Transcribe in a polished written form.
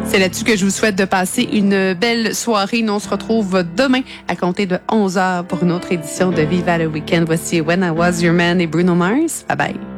C'est là-dessus que je vous souhaite de passer une belle soirée. Nous, on se retrouve demain à compter de 11h pour une autre édition de Viva le Week-end. Voici When I Was Your Man et Bruno Mars. Bye bye.